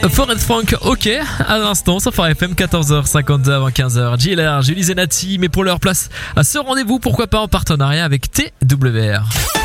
Forest Frank, ok, à l'instant, sur Phare FM, 14h52 avant 15h. JLR, Julie Zenati, mais pour leur place à ce rendez-vous, pourquoi pas en partenariat avec TWR.